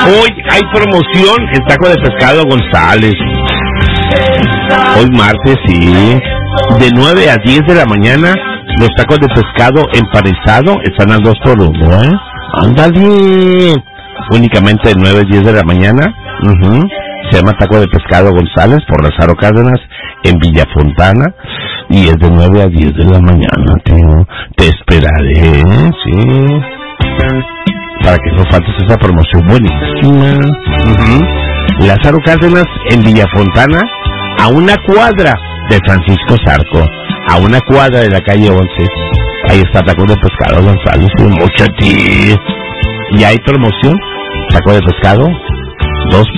Hoy hay promoción en taco de pescado González. Hoy martes, sí. De 9 a 10 de la mañana, los tacos de pescado empanizado están al 2 por 1, ¿eh? ¡Ándale! Únicamente de 9 a 10 de la mañana. Se llama taco de pescado González por Lázaro Cárdenas en Villa Fontana. Y es de 9 a 10 de la mañana, tío. Te esperaré, sí. Para que no faltes esa promoción buenísima. Lázaro Cárdenas en Villa Fontana, a una cuadra de Francisco Zarco, a una cuadra de la calle 11. Ahí está taco de pescado González, mucho ti. Y hay promoción, taco de pescado 2